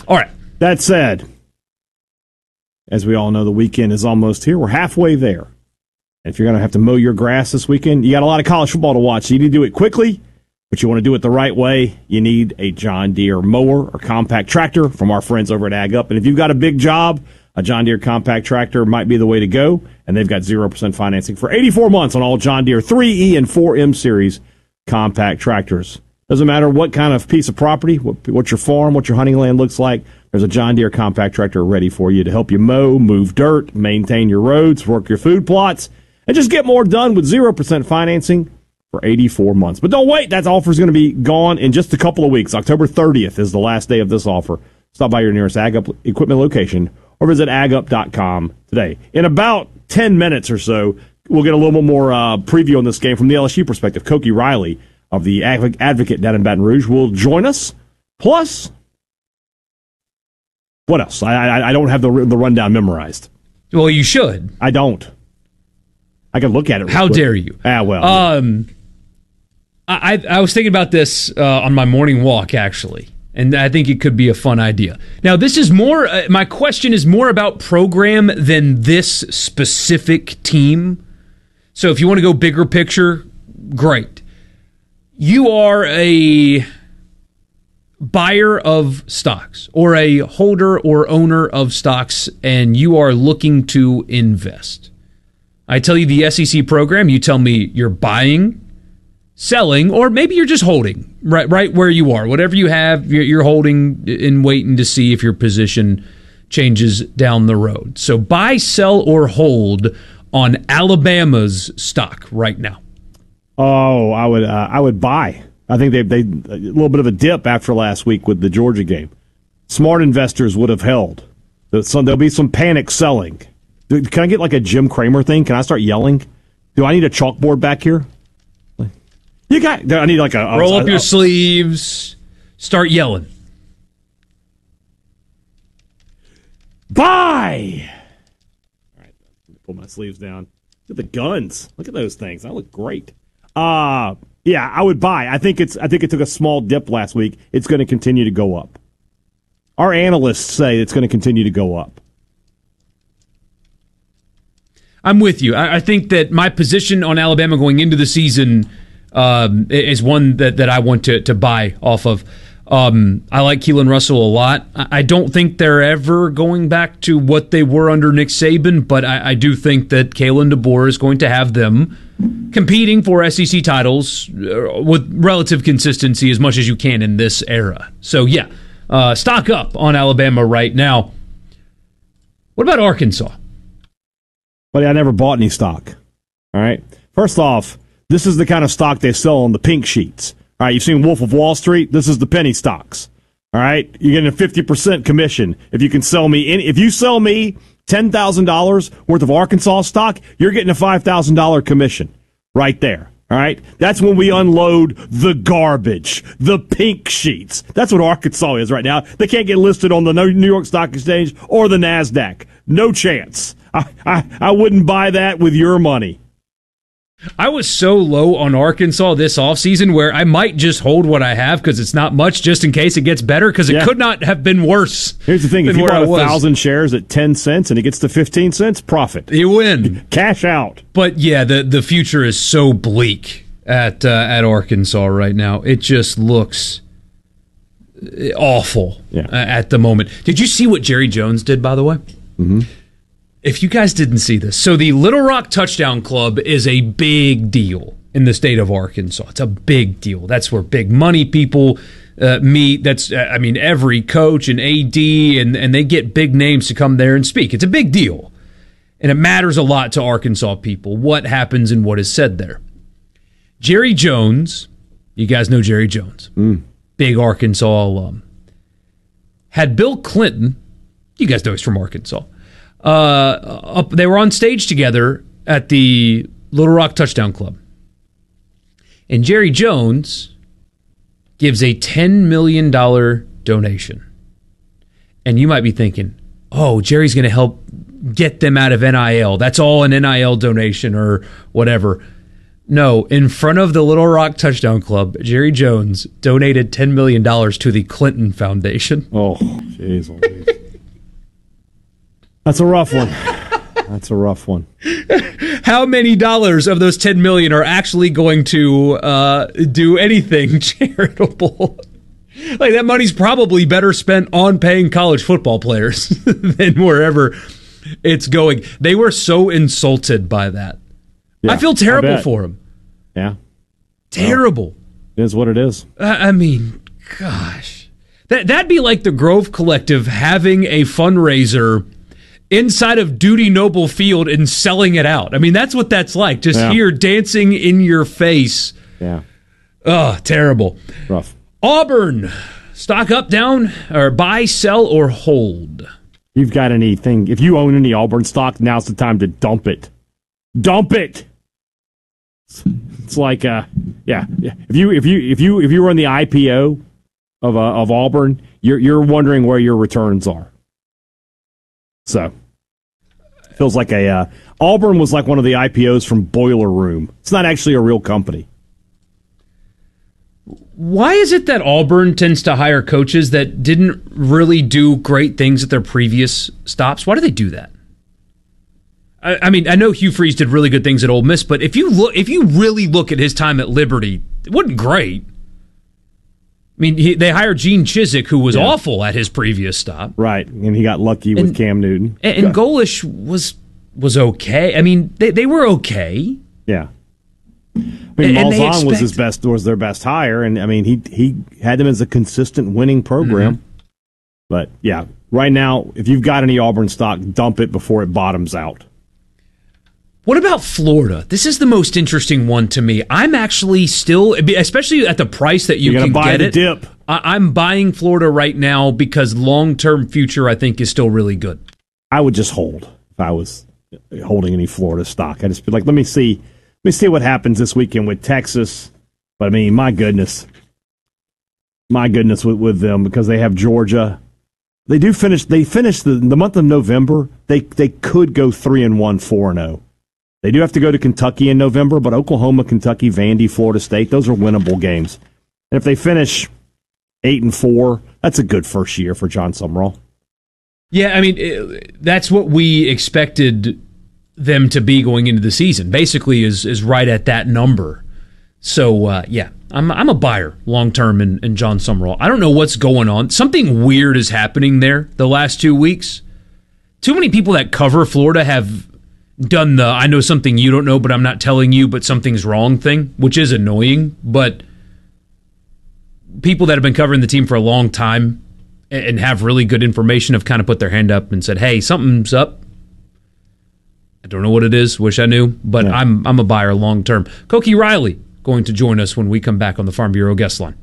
All right. That said, as we all know, the weekend is almost here. We're halfway there. And if you're going to have to mow your grass this weekend, you got a lot of college football to watch. So you need to do it quickly, but you want to do it the right way. You need a John Deere mower or compact tractor from our friends over at Ag Up. And if you've got a big job, a John Deere compact tractor might be the way to go. And they've got 0% financing for 84 months on all John Deere 3E and 4M series compact tractors. Doesn't matter what kind of piece of property, what your farm, what your hunting land looks like, there's a John Deere compact tractor ready for you to help you mow, move dirt, maintain your roads, work your food plots, and just get more done with 0% financing for 84 months. But don't wait. That offer is going to be gone in just a couple of weeks. October 30th is the last day of this offer. Stop by your nearest Ag Up equipment location or visit agup.com today. In about 10 minutes or so, we'll get a little bit more preview on this game from the LSU perspective. Koki Riley of the Advocate down in Baton Rouge will join us. Plus, what else? I don't have the rundown memorized. Well, you should. I don't. I can look at it. How dare you? Well. I was thinking about this on my morning walk, actually, and I think it could be a fun idea. Now, this is more, my question is more about program than this specific team. So if you want to go bigger picture, great. You are a buyer of stocks or a holder or owner of stocks, and you are looking to invest. I tell you the SEC program, you tell me you're buying, selling, or maybe you're just holding right where you are. Whatever you have, you're holding and waiting to see if your position changes down the road. So buy, sell, or hold on Alabama's stock right now. Oh, I would buy. I think they a little bit of a dip after last week with the Georgia game. Smart investors would have held. There'll be some panic selling. Can I get like a Jim Cramer thing? Can I start yelling? Do I need a chalkboard back here? I need like a... Roll up your sleeves. Start yelling. Buy! All right, pull my sleeves down. Look at the guns. Look at those things. That look great. Yeah, I would buy. I think it took a small dip last week. It's going to continue to go up. Our analysts say it's going to continue to go up. I'm with you. I think that my position on Alabama going into the season is one that I want to buy off of. I like Keelan Russell a lot. I don't think they're ever going back to what they were under Nick Saban, but I do think that Kalen DeBoer is going to have them competing for SEC titles with relative consistency as much as you can in this era. So, yeah, stock up on Alabama right now. What about Arkansas? But I never bought any stock. All right. First off, this is the kind of stock they sell on the pink sheets. All right. You've seen Wolf of Wall Street. This is the penny stocks. All right. You're getting a 50% commission if you can sell me if you sell me $10,000 worth of Arkansas stock, you're getting a $5,000 commission right there. All right. That's when we unload the garbage, the pink sheets. That's what Arkansas is right now. They can't get listed on the New York Stock Exchange or the NASDAQ. No chance. I wouldn't buy that with your money. I was so low on Arkansas this offseason where I might just hold what I have because it's not much just in case it gets better because it could not have been worse. Here's the thing. If you bought 1,000 shares at 10 cents and it gets to 15 cents, profit. You win. Cash out. But, yeah, the future is so bleak at Arkansas right now. It just looks awful at the moment. Did you see what Jerry Jones did, by the way? Mm-hmm. If you guys didn't see this, so the Little Rock Touchdown Club is a big deal in the state of Arkansas. It's a big deal. That's where big money people meet. That's, every coach and AD, and they get big names to come there and speak. It's a big deal. And it matters a lot to Arkansas people, what happens and what is said there. Jerry Jones, you guys know Jerry Jones, big Arkansas alum, had Bill Clinton, you guys know he's from Arkansas, they were on stage together at the Little Rock Touchdown Club. And Jerry Jones gives a $10 million donation. And you might be thinking, oh, Jerry's going to help get them out of NIL. That's all an NIL donation or whatever. No, in front of the Little Rock Touchdown Club, Jerry Jones donated $10 million to the Clinton Foundation. Oh, Jeez, Louise. That's a rough one. That's a rough one. How many dollars of those $10 million are actually going to do anything charitable? Like, that money's probably better spent on paying college football players than wherever it's going. They were so insulted by that. Yeah, I feel terrible for them. Yeah. Terrible. Well, it is what it is. I mean, gosh. That'd be like the Grove Collective having a fundraiser inside of Duty Noble Field and selling it out. I mean, that's what that's like. Just here dancing in your face. Yeah. Oh, terrible. Rough. Auburn, stock up, down, or buy, sell, or hold? You've got anything. If you own any Auburn stock, now's the time to dump it. Dump it. It's like, yeah. If you run the IPO of Auburn, you're wondering where your returns are. So, feels like Auburn was like one of the IPOs from Boiler Room. It's not actually a real company. Why is it that Auburn tends to hire coaches that didn't really do great things at their previous stops? Why do they do that? I mean, I know Hugh Freeze did really good things at Ole Miss, but if you really look at his time at Liberty, it wasn't great. I mean, they hired Gene Chizik, who was awful at his previous stop. Right, and he got lucky with Cam Newton. And Golish was okay. I mean, they were okay. Yeah. I mean, Malzahn was their best hire, and I mean, he had them as a consistent winning program. Mm-hmm. But yeah, right now, if you've got any Auburn stock, dump it before it bottoms out. What about Florida? This is the most interesting one to me. I'm actually still, especially at the price that you can get it. Dip. I'm buying Florida right now because long-term future, I think, is still really good. I would just hold if I was holding any Florida stock. I'd just be like, let me see what happens this weekend with Texas. But I mean, my goodness with them, because they have Georgia. They finish the month of November. They could go 3-1, 4-0. They do have to go to Kentucky in November, but Oklahoma, Kentucky, Vandy, Florida State, those are winnable games. And if they finish 8-4, that's a good first year for John Sumrall. Yeah, I mean, that's what we expected them to be going into the season. Basically, is right at that number. So, yeah, I'm a buyer long-term in John Sumrall. I don't know what's going on. Something weird is happening there the last 2 weeks. Too many people that cover Florida have done the I know something you don't know, but I'm not telling you, but something's wrong thing, which is annoying. But people that have been covering the team for a long time and have really good information have kind of put their hand up and said, hey, something's up. I don't know what it is. Wish I knew, but yeah. I'm a buyer long term. Koki Riley going to join us when we come back on the Farm Bureau guest line.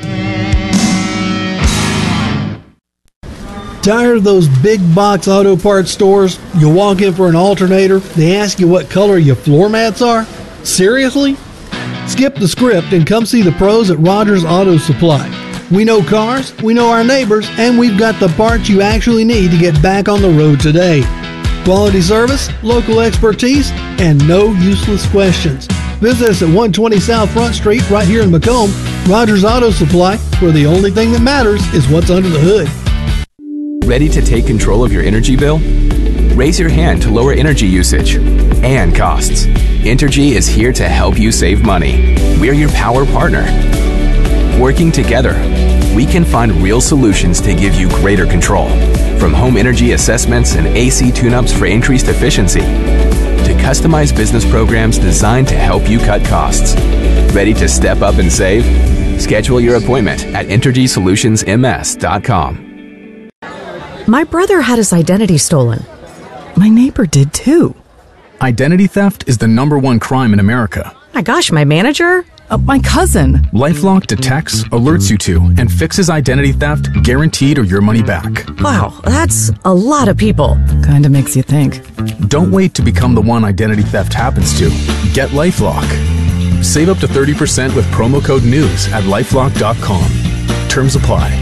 Tired of those big box auto parts stores? You walk in for an alternator, they ask you what color your floor mats are? Seriously? Skip the script and come see the pros at Rogers Auto Supply. We know cars, we know our neighbors, and we've got the parts you actually need to get back on the road today. Quality service, local expertise, and no useless questions. Visit us at 120 South Front Street right here in Macomb. Rogers Auto Supply, where the only thing that matters is what's under the hood. Ready to take control of your energy bill? Raise your hand to lower energy usage and costs. Entergy is here to help you save money. We're your power partner. Working together, we can find real solutions to give you greater control. From home energy assessments and AC tune-ups for increased efficiency, to customized business programs designed to help you cut costs. Ready to step up and save? Schedule your appointment at EnergySolutionsMS.com. My brother had his identity stolen. My neighbor did too. Identity theft is the #1 crime in America. My gosh, my manager? My cousin. LifeLock detects, alerts you to, and fixes identity theft guaranteed or your money back. Wow, that's a lot of people. Kinda makes you think. Don't wait to become the one identity theft happens to. Get LifeLock. Save up to 30% with promo code NEWS at LifeLock.com. Terms apply.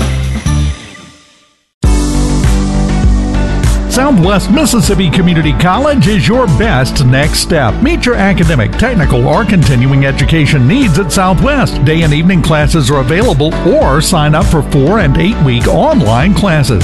Southwest Mississippi Community College is your best next step. Meet your academic, technical, or continuing education needs at Southwest. Day and evening classes are available, or sign up for 4- and 8-week online classes.